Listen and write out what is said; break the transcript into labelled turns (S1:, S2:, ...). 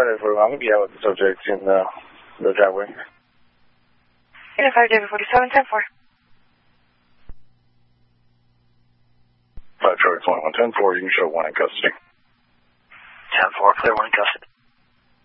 S1: David 41, we'll be out with the subject in the driveway.
S2: Unified David 47, 10-4.
S1: 5 Charlie 21, 10-4, you can show 1 in custody.
S3: 10-4, clear 1 in custody.